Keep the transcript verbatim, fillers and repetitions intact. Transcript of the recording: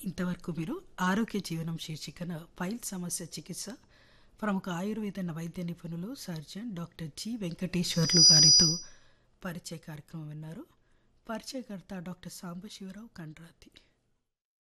ఇంతవరకు మీరు ఆరోగ్య జీవనం శీర్షికన ఫైల్ సమస్య చికిత్స ప్రముఖ ఆయుర్వేద వైద్య నిపుణులు సర్జన్ డాక్టర్ జి వెంకటేశ్వర్లు గారితో పరిచయ కార్యక్రమం విన్నారు. పరిచయకర్త డాక్టర్ సాంబశివరావు కండ్రాతి.